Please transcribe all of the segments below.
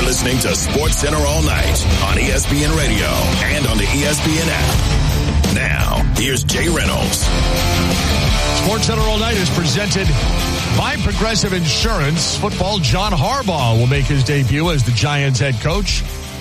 listening to SportsCenter All Night on ESPN Radio and on the ESPN app. Now, here's Jay Reynolds. SportsCenter All Night is presented by Progressive Insurance. Football, John Harbaugh will make his debut as the Giants head coach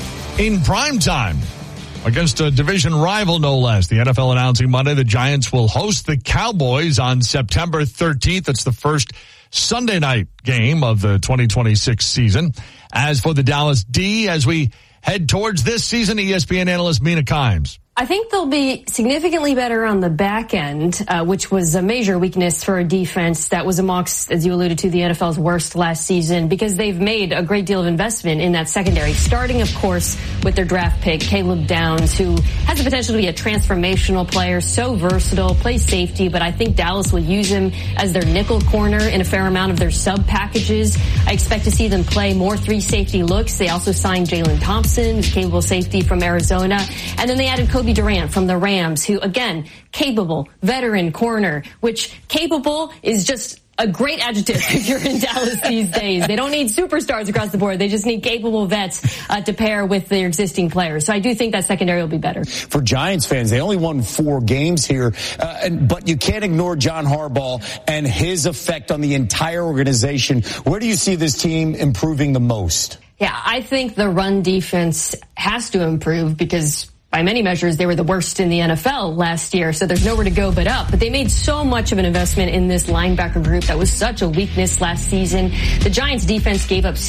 in primetime against a division rival, no less. The NFL announcing Monday the Giants will host the Cowboys on September 13th. It's the first Sunday night game of the 2026 season. As for the Dallas D, as we head towards this season, ESPN analyst Mina Kimes. I think they'll be significantly better on the back end, which was a major weakness for a defense that was amongst, as you alluded to, the NFL's worst last season, because they've made a great deal of investment in that secondary, starting, of course, with their draft pick, Caleb Downs, who has the potential to be a transformational player, so versatile, plays safety, but I think Dallas will use him as their nickel corner in a fair amount of their sub packages. I expect to see them play more 3 safety looks. They also signed Jalen Thompson, capable safety from Arizona, and then they added Kobe Durant from the Rams, who, again, capable, veteran corner, which capable is just a great adjective if you're in Dallas these days. They don't need superstars across the board. They just need capable vets to pair with their existing players. So I do think that secondary will be better. For Giants fans, they only won 4 games here, but you can't ignore John Harbaugh and his effect on the entire organization. Where do you see this team improving the most? Yeah, I think the run defense has to improve because by many measures, they were the worst in the NFL last year, so there's nowhere to go but up. But they made so much of an investment in this linebacker group that was such a weakness last season. The Giants defense gave up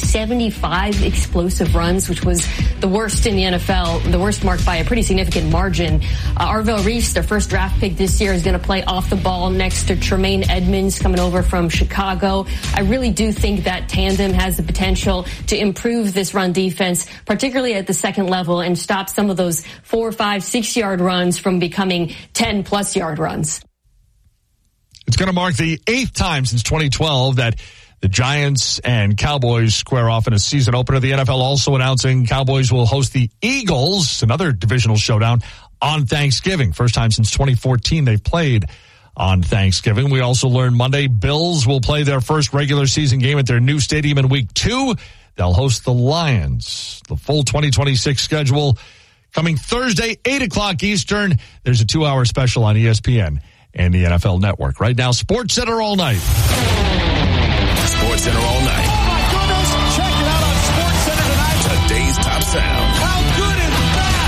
75 explosive runs, which was the worst in the NFL, the worst marked by a pretty significant margin. Arvell Reese, their first draft pick this year, is going to play off the ball next to Tremaine Edmonds coming over from Chicago. I really do think that tandem has the potential to improve this run defense, particularly at the second level, and stop some of those 4, 5, 6 yard runs from becoming 10+ yard runs. It's going to mark the 8th time since 2012 that the Giants and Cowboys square off in a season opener. The NFL also announcing Cowboys will host the Eagles, another divisional showdown, on Thanksgiving. First time since 2014 they've played on Thanksgiving. We also learned Monday Bills will play their first regular season game at their new stadium in week 2. They'll host the Lions. The full 2026 schedule coming Thursday, 8 o'clock Eastern. There's a 2-hour special on ESPN and the NFL Network. Right now, SportsCenter All Night. SportsCenter All Night. Oh, my goodness. Check it out on SportsCenter tonight. Today's top sound. How good is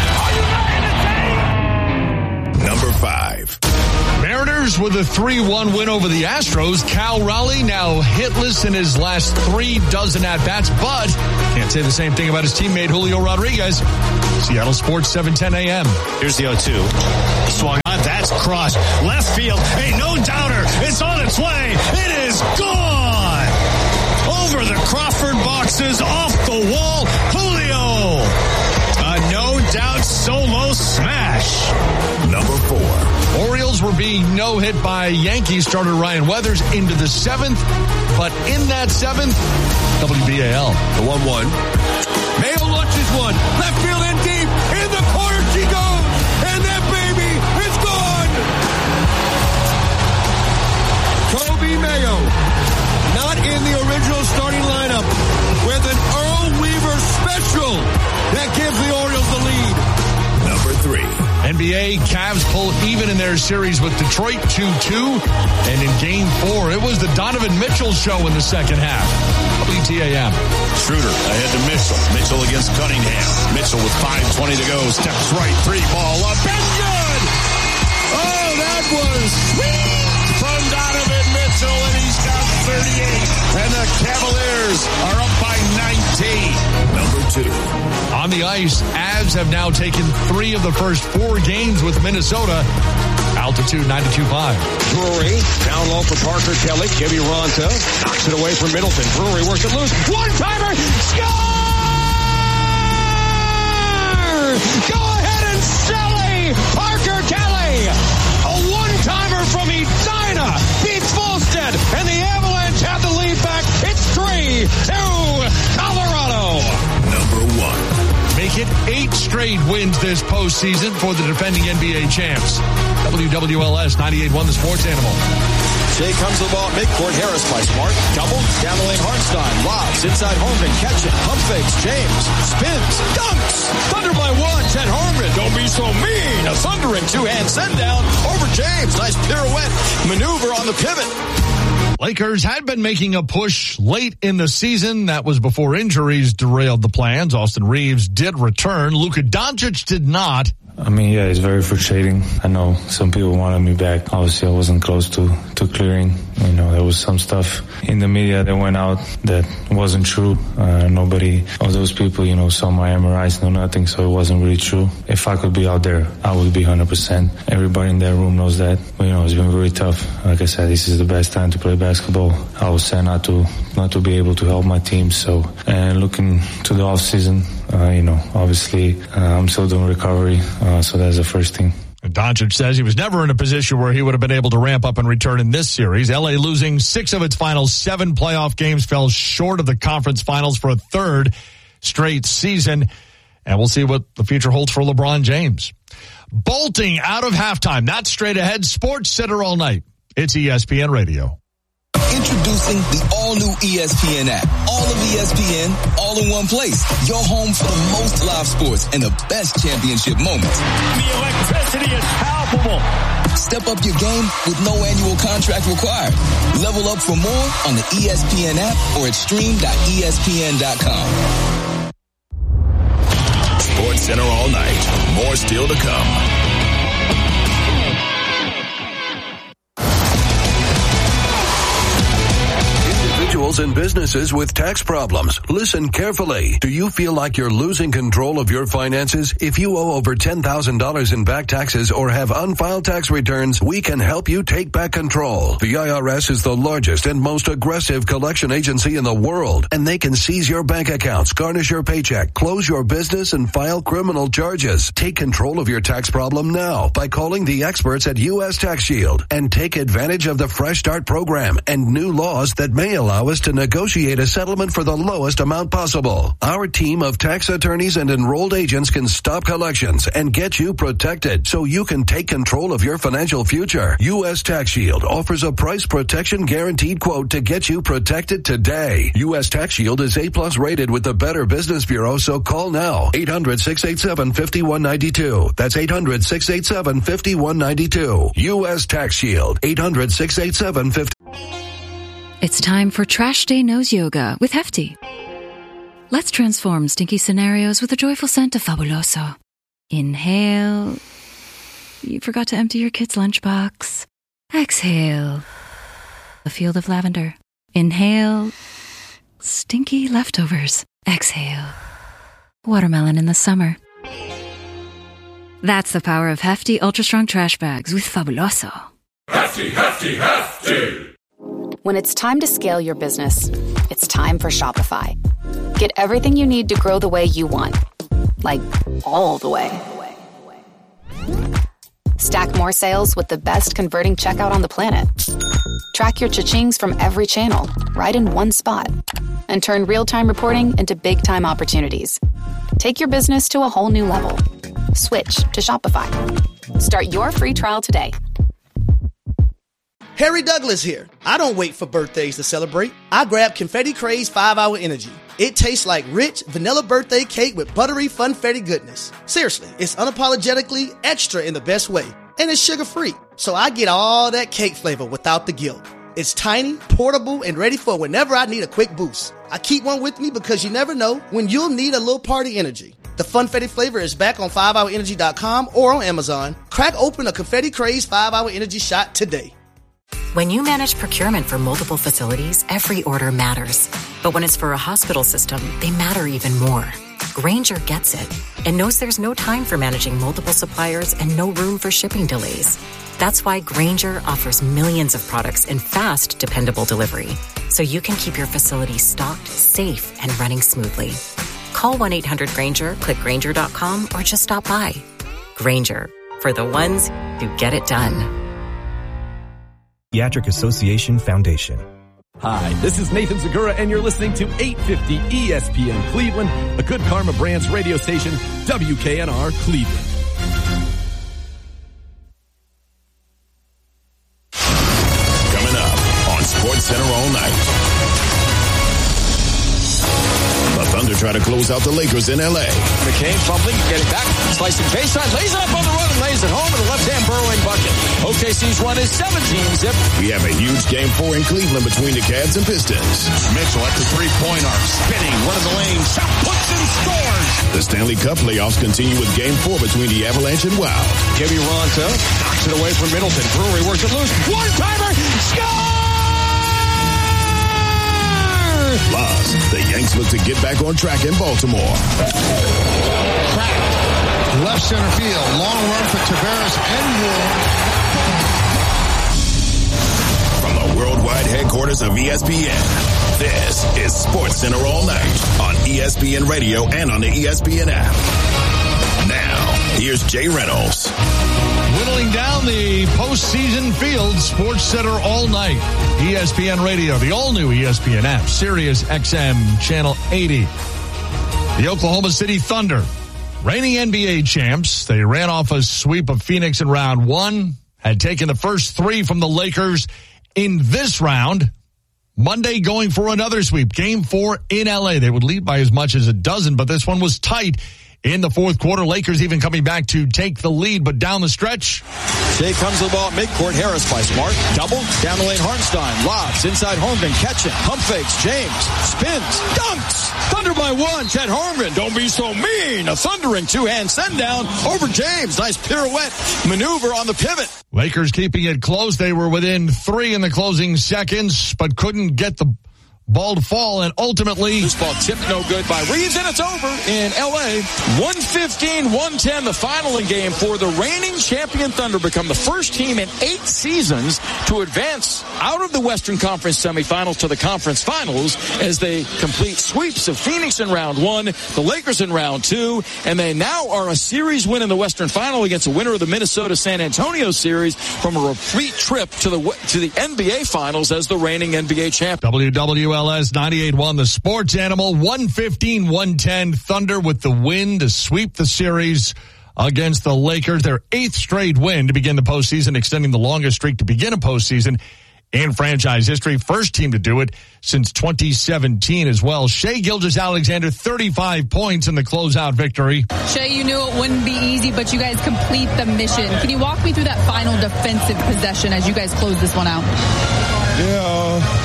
that? Are you ready to take? Number 5. Mariners with a 3-1 win over the Astros. Cal Raleigh now hitless in his last 3 dozen at-bats, but can't say the same thing about his teammate Julio Rodriguez. Seattle Sports 710 AM. Here's the 0-2. Swung on. That's crossed. Left field. Hey, no doubter. It's on its way. It is gone. Over the Crawford boxes, off the wall. Julio. A no-doubt solo smash. Number 4. Orioles were being no-hit by Yankees starter Ryan Weathers into the 7th, but in that 7th, WBAL. The 1-1. Mayo launches one. Left field and deep. In the corner she goes. And that baby is gone. Kobe Mayo, not in the original starting lineup, with an Earl Weaver special that gives the Orioles the lead. Number 3. NBA Cavs pull even in their series with Detroit 2-2. And in Game 4, it was the Donovan Mitchell show in the second half. WTAM. Schroeder ahead to Mitchell. Mitchell against Cunningham. Mitchell with 5:20 to go. Steps right. 3 ball up. And good! Oh, that was sweet from Donovan Mitchell. And he's got 38. And the Cavaliers are up by 19. Number 2. On the ice, Avs have now taken 3 of the first 4 games with Minnesota. Altitude 92.5. Drury down low for Parker Kelly. Gibby Ronta knocks it away from Middleton. Drury works it loose. One-timer. Score! Go ahead and Sally Parker Kelly. A one-timer from Edina beats Volstead. And the Avalanche have the lead back. It's 3-2 Colorado. Number 1. Make it 8 straight straight wins this postseason for the defending NBA champs. WWLS 98.1, the sports animal. Shea comes to the ball at midcourt. Harris by Smart. Double. Down the lane, Hartenstein. Lobs. Inside Holmgren. Catch it. Pump fakes. James. Spins. Dunks. Thunder by one. Chet Holmgren. Don't be so mean. A thundering two-hand send down over James. Nice pirouette maneuver on the pivot. Lakers had been making a push late in the season. That was before injuries derailed the plans. Austin Reeves did return. Luka Doncic did not. I mean, yeah, it's very frustrating. I know some people wanted me back. Obviously, I wasn't close to clearing. You know, there was some stuff in the media that went out that wasn't true. Nobody of those people, you know, saw my MRIs, no nothing, so it wasn't really true. If I could be out there, I would be 100%. Everybody in that room knows that. But, you know, it's been very tough. Like I said, this is the best time to play basketball. I was sad not to be able to help my team. So, and looking to the off season, you know, obviously, I'm still doing recovery. So that's the first thing. And Doncic says he was never in a position where he would have been able to ramp up and return in this series. LA losing 6 of its final 7 playoff games, fell short of the conference finals for a third straight season. And we'll see what the future holds for LeBron James. Bolting out of halftime. That's straight ahead. Sports Center all night. It's ESPN Radio. Introducing the all-new ESPN app. All of ESPN, all in one place. Your home for the most live sports and the best championship moments. The electricity is palpable. Step up your game with no annual contract required. Level up for more on the ESPN app or at stream.espn.com. Sports Center all night. More still to come. Individuals and businesses with tax problems. Listen carefully. Do you feel like you're losing control of your finances? If you owe over $10,000 in back taxes or have unfiled tax returns, we can help you take back control. The IRS is the largest and most aggressive collection agency in the world, and they can seize your bank accounts, garnish your paycheck, close your business, and file criminal charges. Take control of your tax problem now by calling the experts at U.S. Tax Shield and take advantage of the Fresh Start program and new laws that may allow us to negotiate a settlement for the lowest amount possible. Our team of tax attorneys and enrolled agents can stop collections and get you protected so you can take control of your financial future. U.S. Tax Shield offers a price protection guaranteed quote to get you protected today. U.S. Tax Shield is A+ rated with the Better Business Bureau, so call now. 800-687-5192. That's 800-687-5192. U.S. Tax Shield. 800-687-5192. It's time for Trash Day Nose Yoga with Hefty. Let's transform stinky scenarios with a joyful scent of Fabuloso. Inhale. You forgot to empty your kid's lunchbox. Exhale. A field of lavender. Inhale. Stinky leftovers. Exhale. Watermelon in the summer. That's the power of Hefty Ultra Strong Trash Bags with Fabuloso. Hefty, Hefty, Hefty! When it's time to scale your business, it's time for Shopify. Get everything you need to grow the way you want. Like, all the way. Stack more sales with the best converting checkout on the planet. Track your cha-chings from every channel, right in one spot. And turn real-time reporting into big-time opportunities. Take your business to a whole new level. Switch to Shopify. Start your free trial today. Harry Douglas here. I don't wait for birthdays to celebrate. I grab Confetti Craze 5-Hour Energy. It tastes like rich vanilla birthday cake with buttery funfetti goodness. Seriously, it's unapologetically extra in the best way. And it's sugar-free, so I get all that cake flavor without the guilt. It's tiny, portable, and ready for whenever I need a quick boost. I keep one with me because you never know when you'll need a little party energy. The funfetti flavor is back on 5hourenergy.com or on Amazon. Crack open a Confetti Craze 5-Hour Energy shot today. When you manage procurement for multiple facilities, every order matters. But when it's for a hospital system, they matter even more. Grainger gets it and knows there's no time for managing multiple suppliers and no room for shipping delays. That's why Grainger offers millions of products in fast, dependable delivery, so you can keep your facility stocked, safe, and running smoothly. Call 1-800-GRAINGER, click Grainger.com, or just stop by. Grainger, for the ones who get it done. Pediatric Association Foundation. Hi, this is Nathan Zagura, and you're listening to 850 ESPN Cleveland, the Good Karma Brands radio station, WKNR Cleveland. Coming up on SportsCenter all night. The Thunder try to close out the Lakers in L.A. McCain fumbling, getting back, slicing baseline, lays it up on the run and lays it home with a left-hand burrowing bucket. OKC's run is 17-zip. We have a huge Game 4 in Cleveland between the Cavs and Pistons. Mitchell at the three-point arc, spinning, one in the lane, shot, puts and scores. The Stanley Cup playoffs continue with Game 4 between the Avalanche and Wild. Kevin Ronta knocks it away from Middleton. Brewery works it loose. One-timer, score! Plus, the Yanks look to get back on track in Baltimore. Cracked. Left center field. Long run for Tavares and Ward. From the worldwide headquarters of ESPN, this is SportsCenter all night on ESPN Radio and on the ESPN app. Now, here's Jay Reynolds. Whittling down the postseason field, SportsCenter all night. ESPN Radio, the all-new ESPN app, Sirius XM, Channel 80. The Oklahoma City Thunder, reigning NBA champs. They ran off a sweep of Phoenix in round one, had taken the first three from the Lakers in this round. Monday going for another sweep, Game 4 in LA. They would lead by as much as a dozen, but this one was tight. In the fourth quarter, Lakers even coming back to take the lead, but down the stretch. Shea comes to the ball at midcourt. Harris by Smart. Double. Down the lane, Hartenstein. Lobs. Inside Holmgren. Catch it. Pump fakes. James. Spins. Dunks. Thunder by one. Chet Holmgren. Don't be so mean. A thundering two-hand send down over James. Nice pirouette maneuver on the pivot. Lakers keeping it close. They were within three in the closing seconds, but couldn't get the ball to fall, and ultimately this ball tipped no good by Reeves, and it's over in LA. 115-110 the final in Game 4. The reigning champion Thunder become the first team in 8 seasons to advance out of the Western Conference semifinals to the conference finals as they complete sweeps of Phoenix in round 1, the Lakers in round 2, and they now are a series win in the Western Final against the winner of the Minnesota-San Antonio series from a repeat trip to the NBA Finals as the reigning NBA champion. WWLS 98-1, the sports animal, 115-110, Thunder with the win to sweep the series against the Lakers. Their 8th straight win to begin the postseason, extending the longest streak to begin a postseason in franchise history. First team to do it since 2017 as well. Shai Gilgeous-Alexander, 35 points in the closeout victory. Shai, you knew it wouldn't be easy, but you guys complete the mission. Can you walk me through that final defensive possession as you guys close this one out? Yeah,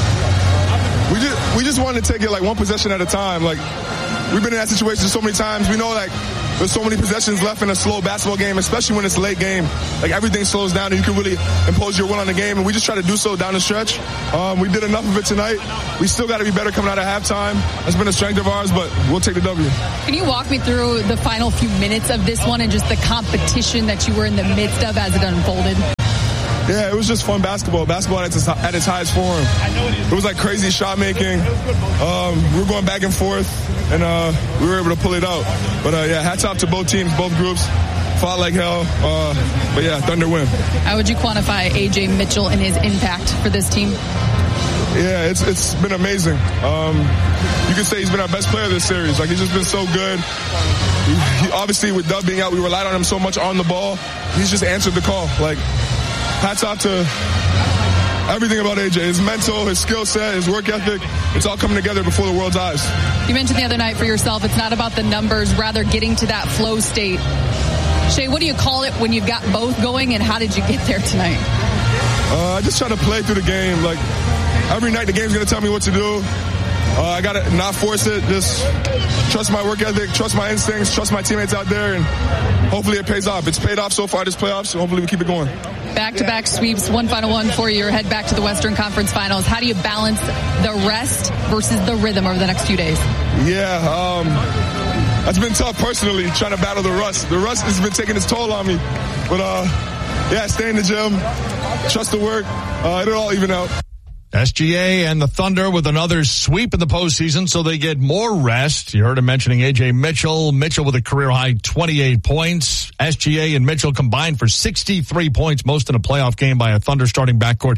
we just wanted to take it like one possession at a time. Like, we've been in that situation so many times. We know, like, there's so many possessions left in a slow basketball game, especially when it's a late game. Like, everything slows down and you can really impose your will on the game, and we just try to do so down the stretch. We did enough of it tonight. We still got to be better coming out of halftime. That's been a strength of ours, but we'll take the W. Can you walk me through the final few minutes of this one and just the competition that you were in the midst of as it unfolded? Yeah, it was just fun basketball. Basketball at its highest form. It was like crazy shot making. We were going back and forth, and we were able to pull it out. But yeah, hats off to both teams, both groups. Fought like hell. But yeah, Thunder win. How would you quantify A.J. Mitchell and his impact for this team? Yeah, it's been amazing. You could say he's been our best player this series. Like, he's just been so good. He obviously, with Dub being out, we relied on him so much on the ball. He's just answered the call. Like, hats off to everything about AJ. His mental, his skill set, his work ethic, it's all coming together before the world's eyes. You mentioned the other night for yourself, it's not about the numbers, rather getting to that flow state. Shai, what do you call it when you've got both going, and how did you get there tonight? I just try to play through the game. Like, every night the game's going to tell me what to do. I got to not force it, just trust my work ethic, trust my instincts, trust my teammates out there, and hopefully it pays off. It's paid off so far this playoffs, so hopefully we keep it going. Back-to-back sweeps, one final one for your head back to the Western Conference Finals. How do you balance the rest versus the rhythm over the next few days? Yeah, that's been tough personally, trying to battle the rust. The rust has been taking its toll on me. But, yeah, stay in the gym, trust the work, it'll all even out. SGA and the Thunder with another sweep in the postseason, so they get more rest. You heard him mentioning A.J. Mitchell. Mitchell with a career-high 28 points. SGA and Mitchell combined for 63 points, most in a playoff game by a Thunder starting backcourt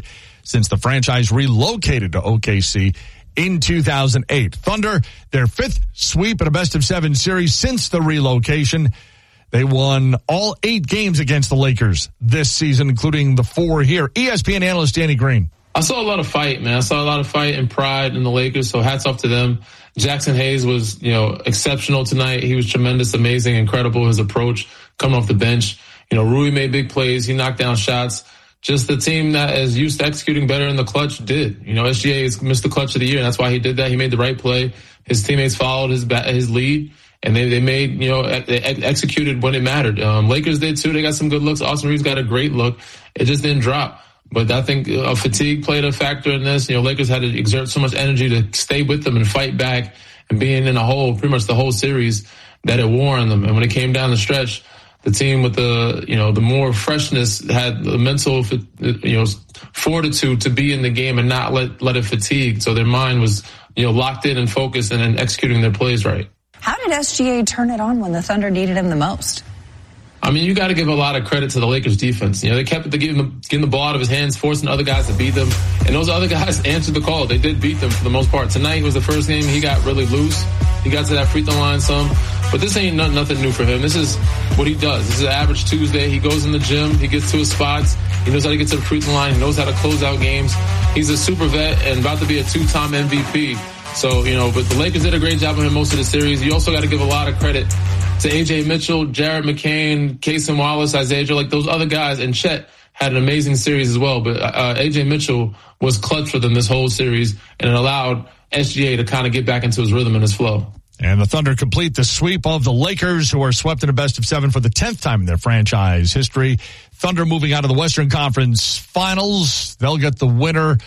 since the franchise relocated to OKC in 2008. Thunder, their 5th sweep in a best-of-7 series since the relocation. They won all 8 games against the Lakers this season, including the 4 here. ESPN analyst Danny Green. I saw a lot of fight, man. I saw a lot of fight and pride in the Lakers, so hats off to them. Jackson Hayes was, exceptional tonight. He was tremendous, amazing, incredible, his approach coming off the bench. Rui made big plays. He knocked down shots. Just the team that is used to executing better in the clutch did. SGA has missed the clutch of the year, and that's why he did that. He made the right play. His teammates followed his lead, and they made, they executed when it mattered. Lakers did too. They got some good looks. Austin Reeves got a great look. It just didn't drop. But I think fatigue played a factor in this. Lakers had to exert so much energy to stay with them and fight back and being in a hole, pretty much the whole series, that it wore on them. And when it came down the stretch, the team with the more freshness had the mental, fortitude to be in the game and not let it fatigue. So their mind was, locked in and focused and executing their plays right. How did SGA turn it on when the Thunder needed him the most? I mean, you got to give a lot of credit to the Lakers defense. They kept getting the ball out of his hands, forcing other guys to beat them. And those other guys answered the call. They did beat them for the most part. Tonight was the first game he got really loose. He got to that free throw line some. But this ain't nothing new for him. This is what he does. This is an average Tuesday. He goes in the gym. He gets to his spots. He knows how to get to the free throw line. He knows how to close out games. He's a super vet and about to be a 2-time MVP. So, but the Lakers did a great job of him most of the series. You also got to give a lot of credit to A.J. Mitchell, Jared McCain, Cason Wallace, Isaiah Joe, like those other guys, and Chet had an amazing series as well. But A.J. Mitchell was clutch for them this whole series, and it allowed SGA to kind of get back into his rhythm and his flow. And the Thunder complete the sweep of the Lakers, who are swept in a best-of-7 for the 10th time in their franchise history. Thunder moving out of the Western Conference Finals. They'll get the winner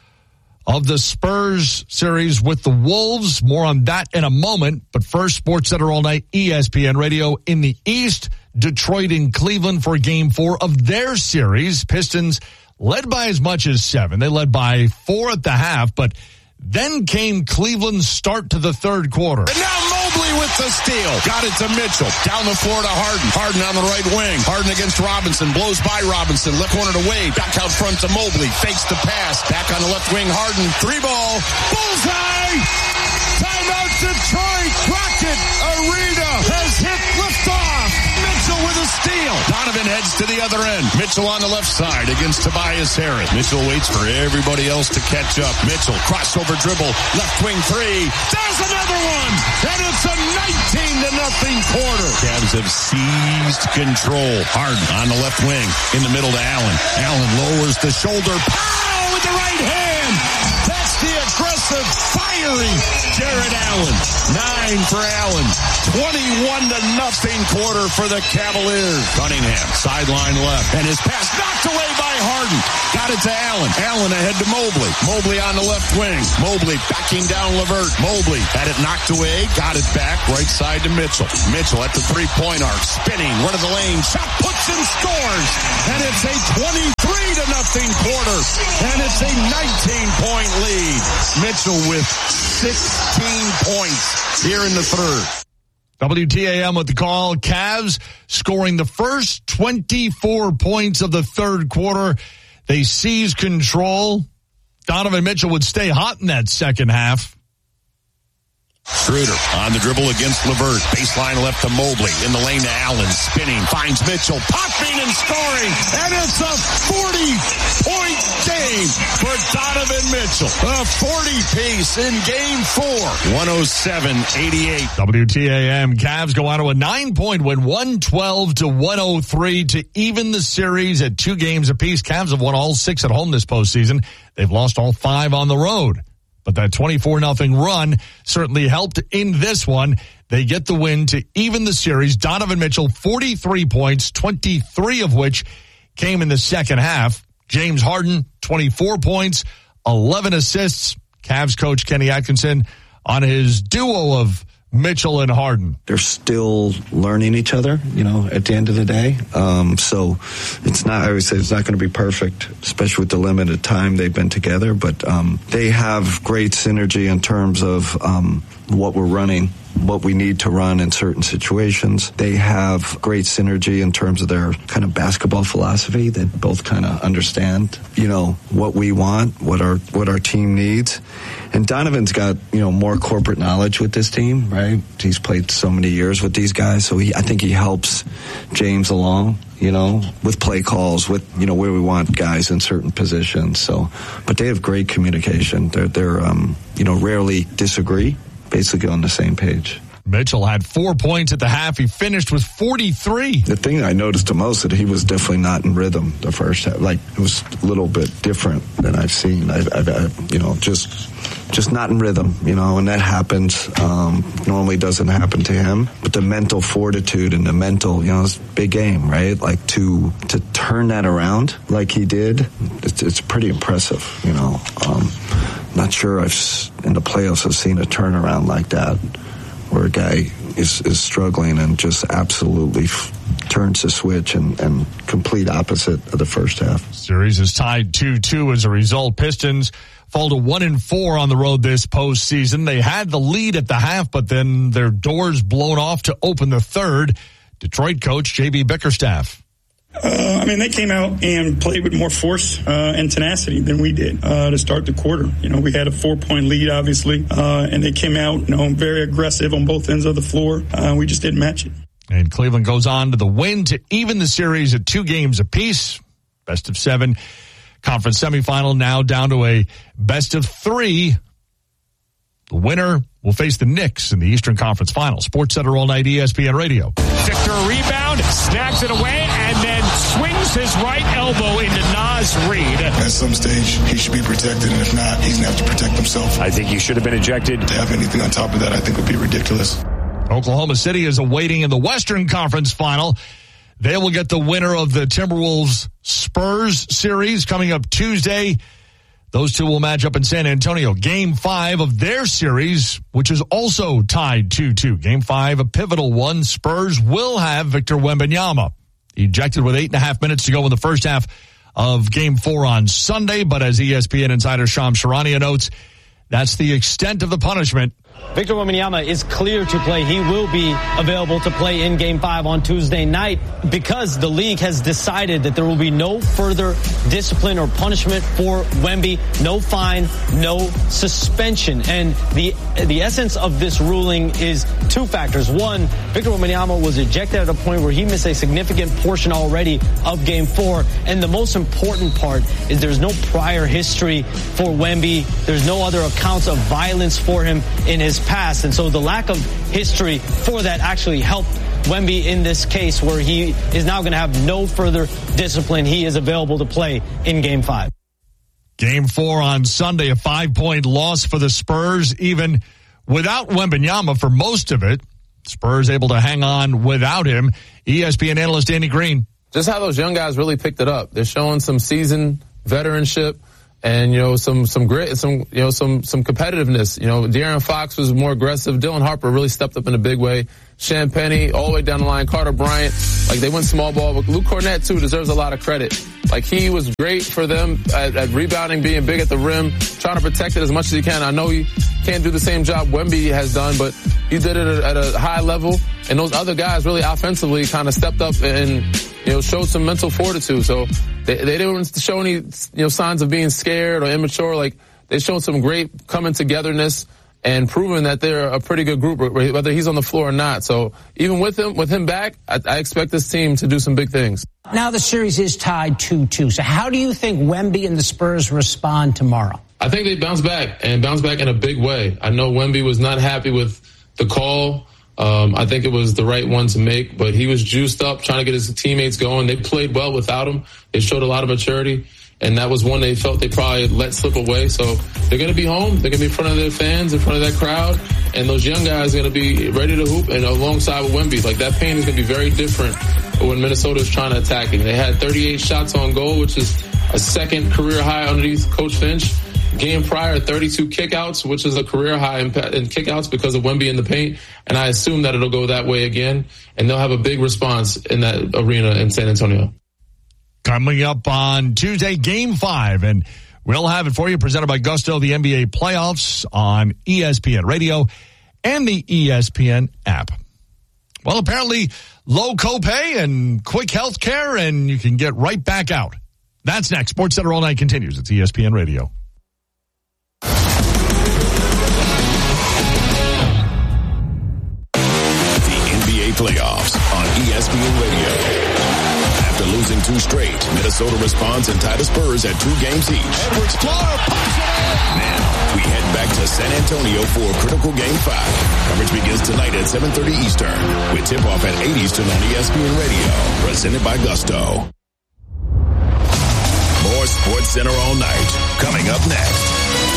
of the Spurs series with the Wolves. More on that in a moment. But first, SportsCenter All Night, ESPN Radio in the East. Detroit and Cleveland for Game 4 of their series. Pistons led by as much as 7. They led by 4 at the half, but then came Cleveland's start to the third quarter. And now Mobley with the steal. Got it to Mitchell. Down the floor to Harden. Harden on the right wing. Harden against Robinson. Blows by Robinson. Left corner to Wade. Back out front to Mobley. Fakes the pass. Back on the left wing. Harden. 3-ball. Bullseye! Timeout Detroit. Rocket Arena has hit liftoff. Mitchell with a steal. Donovan heads to the other end. Mitchell on the left side against Tobias Harris. Mitchell waits for everybody else to catch up. Mitchell crossover dribble. Left wing 3. There's another one. And it's a 19-0 quarter. Cavs have seized control. Harden on the left wing. In the middle to Allen. Allen lowers the shoulder. Pow! With the right hand. That's the aggressive, fiery Jared Allen. 9 for Allen. 21-0 quarter for the Cavaliers. Cunningham, sideline left. And his pass knocked away by Harden. Got it to Allen. Allen ahead to Mobley. Mobley on the left wing. Mobley backing down LeVert. Mobley had it knocked away. Got it back. Right side to Mitchell. Mitchell at the three-point arc. Spinning. Run of the lane. Shot puts and scores. And it's a 23-0 quarter. And it's a 19-point lead. Mitchell with 16 points here in the third. WTAM with the call. Cavs scoring the first 24 points of the third quarter. They seize control. Donovan Mitchell would stay hot in that second half. Schroeder on the dribble against LeVert. Baseline left to Mobley. In the lane to Allen. Spinning. Finds Mitchell. Popping and scoring. And it's a 40-point game for Donovan Mitchell. A 40-piece in Game 4. 107-88. WTAM. Cavs go on to a 9-point win. 112-103 to even the series at 2 games apiece. Cavs have won all 6 at home this postseason. They've lost all 5 on the road. But that 24-0 run certainly helped in this one. They get the win to even the series. Donovan Mitchell, 43 points, 23 of which came in the second half. James Harden, 24 points, 11 assists. Cavs coach Kenny Atkinson on his duo of Mitchell and Harden. They're still learning each other, at the end of the day. So it's not, I always say it's not going to be perfect, especially with the limited time they've been together. But they have great synergy in terms of what we're running what we need to run in certain situations. They have great synergy in terms of their kind of basketball philosophy. They both kind of understand, what we want, what our team needs. And Donovan's got, more corporate knowledge with this team, right? He's played so many years with these guys, so I think he helps James along, with play calls, with, where we want guys in certain positions. So, but they have great communication. They're rarely disagree, basically on the same page. Mitchell had 4 points at the half. He finished with 43. The thing I noticed the most that he was definitely not in rhythm the first half. Like, it was a little bit different than I've seen. I've just not in rhythm, and that happens. Normally doesn't happen to him. But the mental fortitude and the mental, it's a big game, right? Like to turn that around like he did, it's pretty impressive, Not sure in the playoffs I've seen a turnaround like that, where a guy is struggling and just absolutely turns the switch and complete opposite of the first half. Series is tied 2-2 as a result. Pistons fall to 1-4 on the road this postseason. They had the lead at the half, but then their doors blown off to open the third. Detroit coach J.B. Bickerstaff. They came out and played with more force and tenacity than we did to start the quarter. We had a 4-point lead, obviously, and they came out, very aggressive on both ends of the floor. We just didn't match it. And Cleveland goes on to the win to even the series at 2 games apiece. Best of 7 conference semifinal now down to a best of 3. The winner will face the Knicks in the Eastern Conference Final. Sports Center all night, ESPN Radio. Victor rebound, snags it away, and then swings his right elbow into Naz Reid. At some stage, he should be protected, and if not, he's going to have to protect himself. I think he should have been ejected. To have anything on top of that, I think would be ridiculous. Oklahoma City is awaiting in the Western Conference Final. They will get the winner of the Timberwolves Spurs series coming up Tuesday. Those two will match up in San Antonio. Game 5 of their series, which is also tied 2-2. Game 5, a pivotal one. Spurs will have Victor Wembanyama. Ejected with 8.5 minutes to go in the first half of Game 4 on Sunday. But as ESPN insider Shams Charania notes, that's the extent of the punishment. Victor Wembanyama is clear to play. He will be available to play in Game 5 on Tuesday night because the league has decided that there will be no further discipline or punishment for Wemby. No fine, no suspension. And the essence of this ruling is 2 factors. One, Victor Wembanyama was ejected at a point where he missed a significant portion already of Game 4. And the most important part is there's no prior history for Wemby. There's no other accounts of violence for him in his past, and so the lack of history for that actually helped Wemby in this case, where he is now going to have no further discipline. He is available to play in Game 5. Game 4 on Sunday, a 5-point loss for the Spurs, even without Wembanyama for most of it. Spurs able to hang on without him. ESPN analyst Andy Green. Just how those young guys really picked it up. They're showing some seasoned veteranship. And, some grit, some competitiveness. De'Aaron Fox was more aggressive. Dylan Harper really stepped up in a big way. Shan Penny, all the way down the line. Carter Bryant, they went small ball. But Luke Cornett, too, deserves a lot of credit. He was great for them at rebounding, being big at the rim, trying to protect it as much as he can. I know he can't do the same job Wemby has done, but he did it at a high level. And those other guys really offensively kind of stepped up and, showed some mental fortitude. So they didn't show any, signs of being scared or immature. They showed some great coming togetherness and proving that they're a pretty good group, whether he's on the floor or not. So even with him back, I expect this team to do some big things. Now the series is tied 2-2. So how do you think Wemby and the Spurs respond tomorrow? I think they bounce back in a big way. I know Wemby was not happy with the call. I think it was the right one to make, but he was juiced up, trying to get his teammates going. They played well without him. They showed a lot of maturity, and that was one they felt they probably let slip away. So they're going to be home. They're going to be in front of their fans, in front of that crowd, and those young guys are going to be ready to hoop and alongside with Wemby. That pain is going to be very different when Minnesota is trying to attack him. They had 38 shots on goal, which is a second career high underneath Coach Finch. Game prior, 32 kickouts, which is a career high in kickouts because of Wemby in the paint. And I assume that it'll go that way again. And they'll have a big response in that arena in San Antonio. Coming up on Tuesday, Game 5. And we'll have it for you presented by Gusto, the NBA playoffs on ESPN Radio and the ESPN app. Well, apparently low copay and quick health care, and you can get right back out. That's next. SportsCenter All Night continues. It's ESPN Radio. The NBA playoffs on ESPN Radio. After losing 2 straight, Minnesota responds and tied the Spurs at 2 games each. Edwards-Helaire puts it in. Now, we head back to San Antonio for a critical Game 5. Coverage begins tonight at 7:30 Eastern with tip-off at 8 Eastern on ESPN Radio. Presented by Gusto. More SportsCenter All Night coming up next.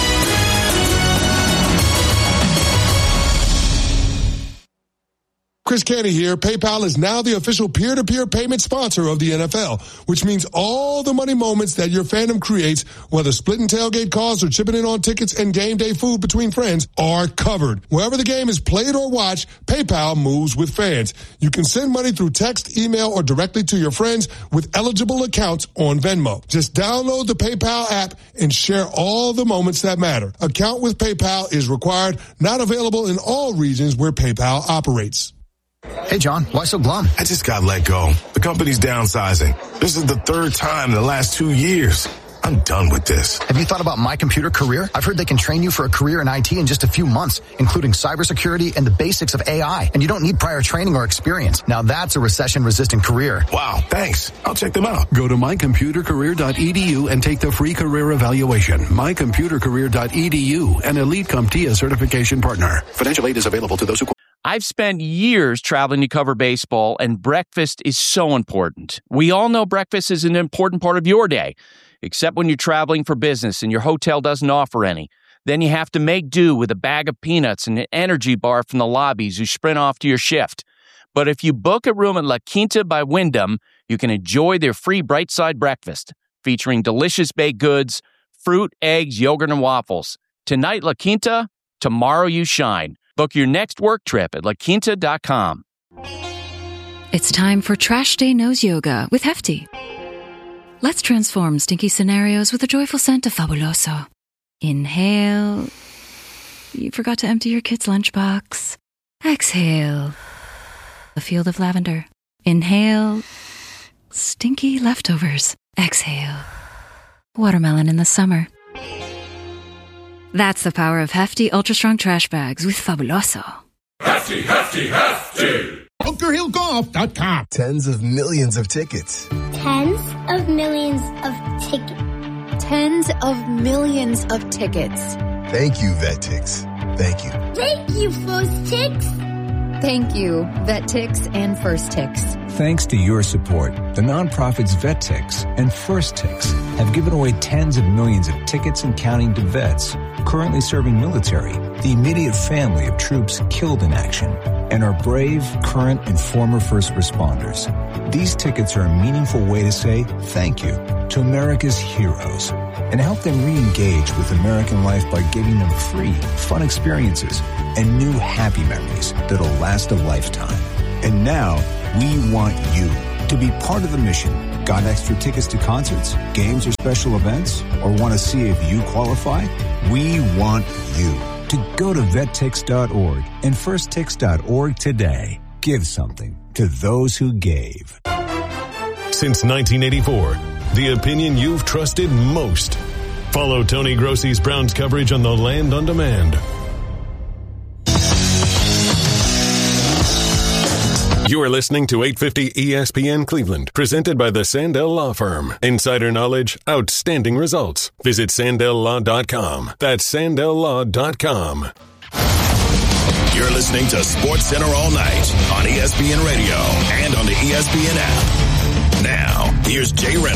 Chris Canty here. PayPal is now the official peer-to-peer payment sponsor of the NFL, which means all the money moments that your fandom creates, whether splitting tailgate costs or chipping in on tickets and game day food between friends, are covered. Wherever the game is played or watched, PayPal moves with fans. You can send money through text, email, or directly to your friends with eligible accounts on Venmo. Just download the PayPal app and share all the moments that matter. Account with PayPal is required, not available in all regions where PayPal operates. Hey, John, why so glum? I just got let go. The company's downsizing. This is the 3rd time in the last 2 years. I'm done with this. Have you thought about My Computer Career? I've heard they can train you for a career in IT in just a few months, including cybersecurity and the basics of AI. And you don't need prior training or experience. Now that's a recession-resistant career. Wow, thanks. I'll check them out. Go to mycomputercareer.edu and take the free career evaluation. mycomputercareer.edu, an Elite CompTIA certification partner. Financial aid is available to those who... I've spent years traveling to cover baseball, and breakfast is so important. We all know breakfast is an important part of your day, except when you're traveling for business and your hotel doesn't offer any. Then you have to make do with a bag of peanuts and an energy bar from the lobbies you sprint off to your shift. But if you book a room at La Quinta by Wyndham, you can enjoy their free Bright Side breakfast, featuring delicious baked goods, fruit, eggs, yogurt, and waffles. Tonight, La Quinta, tomorrow you shine. Book your next work trip at laquinta.com. It's time for Trash Day Nose Yoga with Hefty. Let's transform stinky scenarios with a joyful scent of Fabuloso. Inhale. You forgot to empty your kid's lunchbox. Exhale. A field of lavender. Inhale. Stinky leftovers. Exhale. Watermelon in the summer. That's the power of Hefty Ultra Strong Trash Bags with Fabuloso. Hefty, Hefty, Hefty! BunkerHillGolf.com. Tens of millions of tickets. Tens of millions of tickets. Tens of millions of tickets. Thank you, VetTix. Thank you. Thank you, First Tix. Thank you, VetTix and First Tix. Thanks to your support, the nonprofits VetTix and First Tix have given away tens of millions of tickets and counting to vets currently serving military, the immediate family of troops killed in action, and our brave, current, and former first responders. These tickets are a meaningful way to say thank you to America's heroes and help them re-engage with American life by giving them free, fun experiences and new happy memories that'll last a lifetime. And now, we want you to be part of the mission. Got extra tickets to concerts, games, or special events? Or want to see if you qualify? We want you to go to vettix.org and firsttix.org today. Give something to those who gave. Since 1984, the opinion you've trusted most. Follow Tony Grossi's Browns coverage on the Land on Demand. You are listening to 850 ESPN Cleveland, presented by the Sandell Law Firm. Insider knowledge, outstanding results. Visit SandellLaw.com. That's SandellLaw.com. You're listening to SportsCenter All Night on ESPN Radio and on the ESPN app. Now, here's Jay Reynolds.